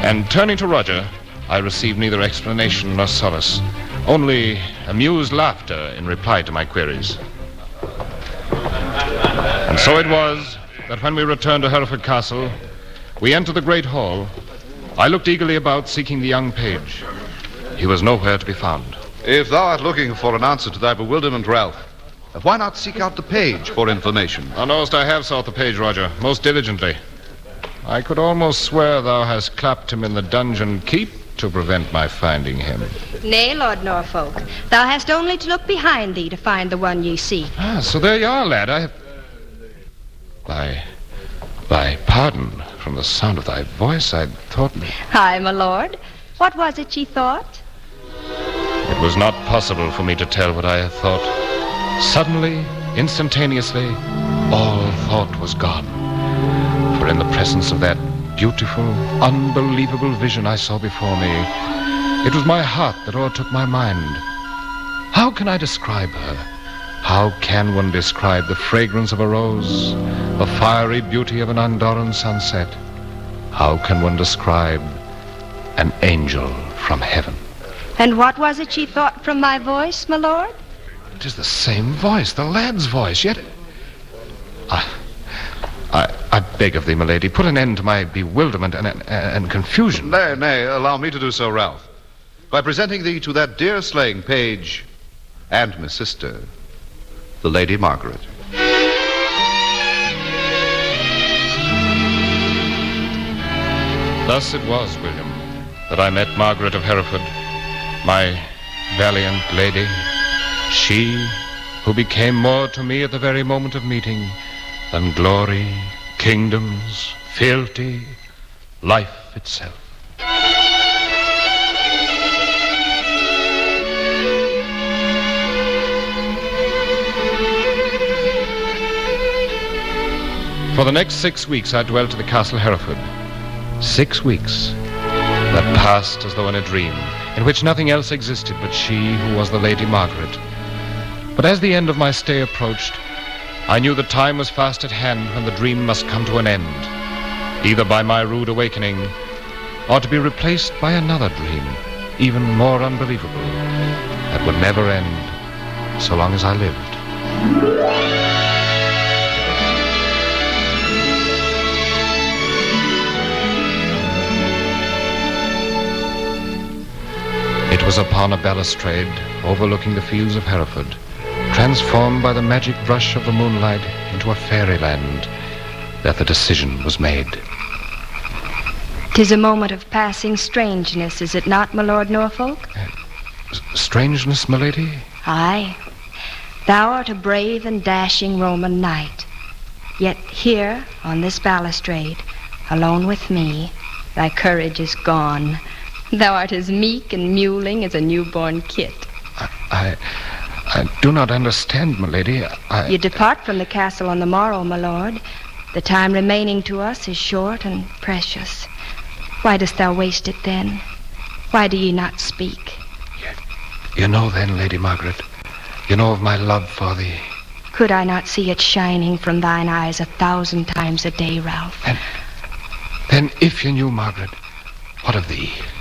And turning to Roger, I received neither explanation nor solace, only amused laughter in reply to my queries. And so it was that when we returned to Hereford Castle, we entered the great hall. I looked eagerly about, seeking the young page. He was nowhere to be found. If thou art looking for an answer to thy bewilderment, Ralph, why not seek out the page for information? Thou knowest I have sought the page, Roger, most diligently. I could almost swear thou hast clapped him in the dungeon keep to prevent my finding him. Nay, Lord Norfolk, thou hast only to look behind thee to find the one ye seek. Ah, so there you are, lad. I have... Thy pardon, from the sound of thy voice, I thought... Aye, my lord. What was it ye thought? It was not possible for me to tell what I had thought. Suddenly, instantaneously, all thought was gone. For in the presence of that beautiful, unbelievable vision I saw before me, it was my heart that o'ertook my mind. How can I describe her? How can one describe the fragrance of a rose, the fiery beauty of an Andorran sunset? How can one describe an angel from heaven? And what was it ye thought from my voice, my lord? It is the same voice, the lad's voice, yet... I beg of thee, my lady, put an end to my bewilderment and confusion. Nay, allow me to do so, Ralph. By presenting thee to that dear slaying page and my sister, the Lady Margaret. Thus it was, William, that I met Margaret of Hereford, my valiant lady, she who became more to me at the very moment of meeting than glory, kingdoms, fealty, life itself. For the next 6 weeks I dwelt at the Castle Hereford. 6 weeks that passed as though in a dream, in which nothing else existed but she who was the Lady Margaret. But as the end of my stay approached, I knew the time was fast at hand when the dream must come to an end, either by my rude awakening or to be replaced by another dream, even more unbelievable, that would never end so long as I lived. It was upon a balustrade overlooking the fields of Hereford, transformed by the magic brush of the moonlight into a fairyland, that the decision was made. 'Tis a moment of passing strangeness, is it not, my Lord Norfolk? Strangeness, my lady? Aye. Thou art a brave and dashing Roman knight. Yet here, on this balustrade, alone with me, thy courage is gone. Thou art as meek and mewling as a newborn kit. I do not understand, my lady. You depart from the castle on the morrow, my lord. The time remaining to us is short and precious. Why dost thou waste it then? Why do ye not speak? You know then, Lady Margaret, you know of my love for thee. Could I not see it shining from thine eyes 1,000 times a day, Ralph? Then if you knew, Margaret, what of thee?